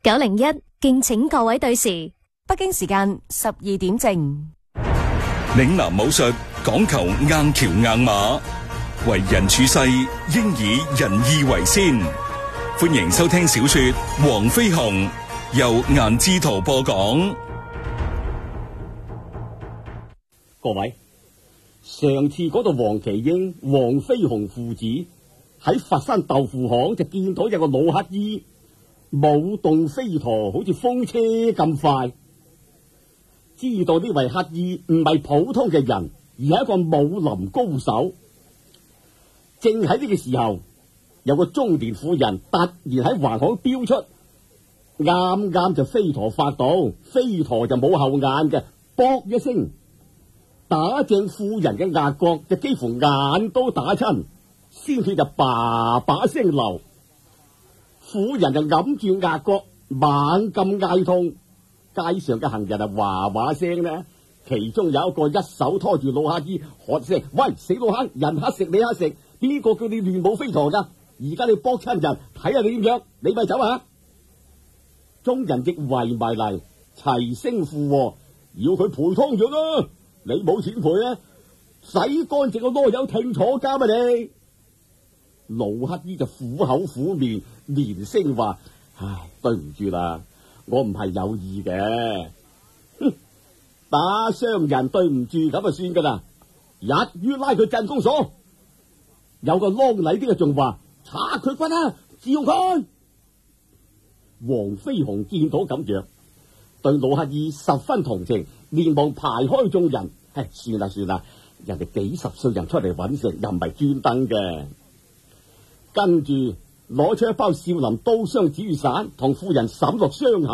901，敬請各位對時。 北京時間12點正。 嶺南武術講求硬橋硬馬，為人處世應以仁義為先。歡迎收聽小說《黃飛鴻》，由顏志圖播講。 各位，上次嗰度黃麒英、黃飛鴻父子喺佛山豆腐巷就見到有個老乞衣舞動飛陀，好似風車咁快。知道呢位乞衣唔係普通嘅人，而係一個武林高手。正喺呢個時候，有個中年婦人突然喺橫巷飆出，啱啱就飛陀發動，飛陀就冇後眼嘅，卜一聲打正婦人嘅額角，就幾乎眼都打親，鮮血就叭叭聲流。婦人就揞住額角，猛咁嗌痛。街上嘅行人啊，話話聲呢，其中有一個一手拖住老乞衣，喝聲：喂，死老坑，人乞食你乞食，邊個叫你亂舞飛陀噶？而家你搏親人，睇下你點樣，你咪走啊！眾人亦圍埋嚟，齊聲附和，要佢賠湯藥啊！你冇錢賠啊，洗乾淨個囉柚，聽坐監啊你！老乞衣就苦口苦面，連聲話：唉，對唔住啦。我唔係有意嘅，打傷人對唔住咁就算噶啦，一於拉佢鎮公所。有個啷禮啲嘅仲話：拆佢骨啊，照佢。黃飛鴻見到咁樣，對老乞衣十分同情，連忙排開眾人。唉，算啦算啦，人哋幾十歲人出嚟揾食，又唔係專登嘅。跟住攞出一包少林刀傷子雨散，同婦人審落傷口。